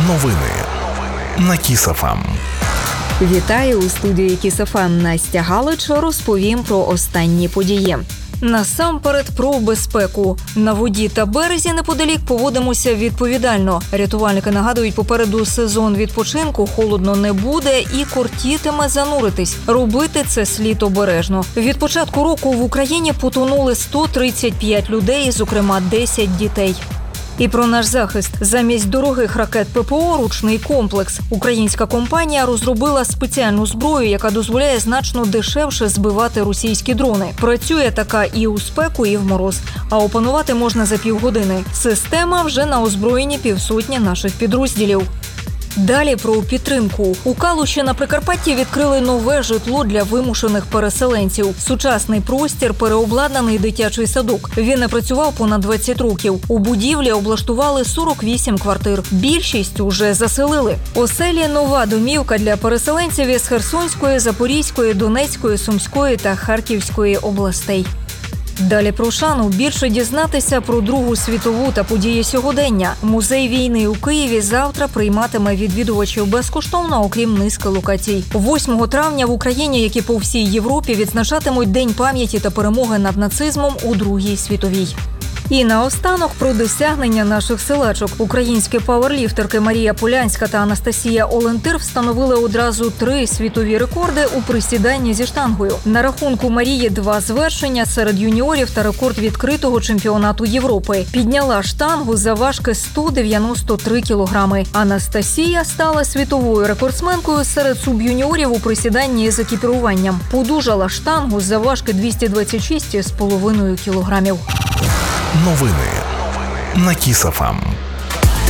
Новини на Kiss FM. Вітаю у студії Kiss FM. Настя Галич. Розповім про останні події. Насамперед про безпеку. На воді та березі неподалік поводимося відповідально. Рятувальники нагадують, попереду сезон відпочинку, холодно не буде і кортітиме зануритись. Робити це слід обережно. Від початку року в Україні потонули 135 людей, зокрема 10 дітей. І про наш захист. Замість дорогих ракет ППО «Ручний комплекс» українська компанія розробила спеціальну зброю, яка дозволяє значно дешевше збивати російські дрони. Працює така і у спеку, і в мороз. А опанувати можна за півгодини. Система вже на озброєнні 500 наших підрозділів. Далі про підтримку. У Калуші на Прикарпатті відкрили нове житло для вимушених переселенців. Сучасний простір, переобладнаний дитячий садок. Він не працював понад 20 років. У будівлі облаштували 48 квартир. Більшість уже заселили. Оселі нова домівка для переселенців із Херсонської, Запорізької, Донецької, Сумської та Харківської областей. Далі про шану. Більше дізнатися про Другу світову та події сьогодення. Музей війни у Києві завтра прийматиме відвідувачів безкоштовно, окрім низки локацій. 8 травня в Україні, як і по всій Європі, відзначатимуть День пам'яті та перемоги над нацизмом у Другій світовій. І наостанок про досягнення наших силачок. Українські пауерліфтерки Марія Полянська та Анастасія Олентир встановили одразу 3 світові рекорди у присіданні зі штангою. На рахунку Марії 2 звершення серед юніорів та рекорд відкритого чемпіонату Європи. Підняла штангу за важки 193 кілограми. Анастасія стала світовою рекордсменкою серед суб'юніорів у присіданні з екіпіруванням. Подужала штангу за важки 226,5 кілограмів. Новини на Kiss FM.